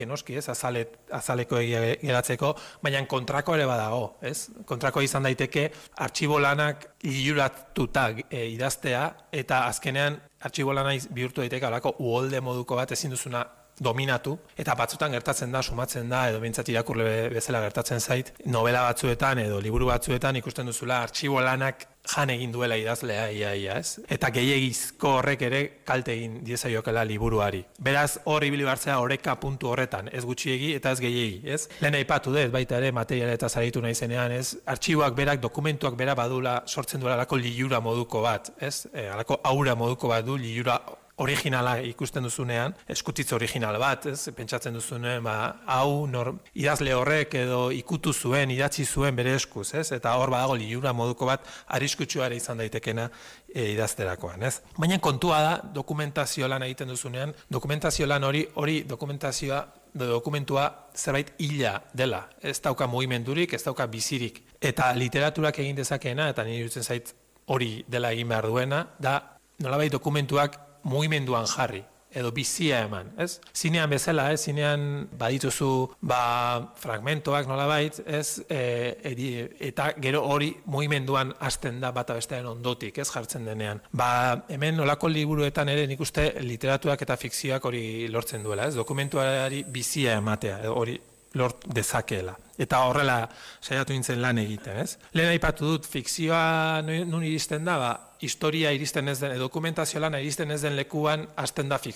noski, ez, azaleko geratzeko, baina kontrako ere badago, ez? Kontrako izan daiteke artxibo lanak liluratuta idaztea, eta azkenean artxibo lana bihurtu daiteke alako uholde moduko bat ezin duzuna dominatu, eta batzutan gertatzen da, sumatzen da, edo behintzat irakurle bezala gertatzen zait, novela batzuetan edo liburu batzuetan ikusten duzula artxibo lanak jan egin duela idazlea, ia, ez? Eta gehiegizko horrek ere kalte egin diezaiokela liburuari. Beraz, hor ibili hartzea oreka puntu horretan, ez gutxiegi eta ez gehiegi, ez? Lehen aipatu dut, baita ere materiala eta zaritu naizenean, ez? Artxiboak berak, dokumentuak bera badula sortzen duela alako lilura moduko bat, ez? Alako aura moduko bat du, lilura originala ikusten duzunean, eskutitz original bat, ez? Pentsatzen duzunean, hau idazle horrek edo ikutu zuen, idatzi zuen bere eskuz, ez? Eta hor badago lilura moduko bat arriskutsu ere izan daitekena idazterakoan, ez? Baina kontua da, dokumentazio lan egiten duzunean, dokumentazio lan hori dokumentua zerbait hila dela. Ez dauka mugimendurik, ez dauka bizirik. Eta literaturak egin dezakeena, eta nire dutzen zait hori dela egin behar duena, da nolabait dokumentuak mugimenduan jarri, edo bizia eman, ez? Zinean bezala, zinean badituzu fragmentoak nolabait, ez? Eta gero hori mugimenduan hasten da bata bestearen ondotik, ez? Jartzen denean. Hemen nolako liburuetan ere nik uste literaturak eta fikzioak hori lortzen duela, ez? Dokumentuari bizia ematea, hori lort dezakeela. Eta horrela saiatu nintzen lan egiten, ez? Lehen aipatu dut, fikzioa nun iristen da, historia iristen ez den, dokumentazio lana iristen ez den lekuan hasten da fikzioa.